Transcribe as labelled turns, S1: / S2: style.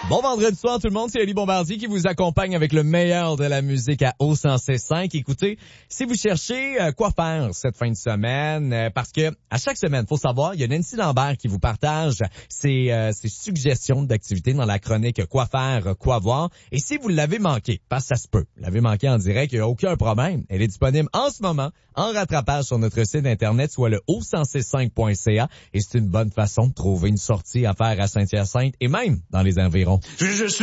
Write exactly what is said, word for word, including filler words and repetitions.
S1: Bon vendredi soir tout le monde, c'est Ali Bombardier qui vous accompagne avec le meilleur de la musique à O cent cinq. Écoutez, si vous cherchez euh, quoi faire cette fin de semaine, euh, parce que à chaque semaine, faut savoir, il y a Nancy Lambert qui vous partage ses, euh, ses suggestions d'activités dans la chronique Quoi faire, quoi voir. Et si vous l'avez manqué, parce que ça se peut, vous l'avez manqué en direct, il n'y a aucun problème. Elle est disponible en ce moment en rattrapage sur notre site internet, soit le o cent cinq point c a. Et c'est une bonne façon de trouver une sortie à faire à Saint-Hyacinthe et même dans les environs.
S2: Je, je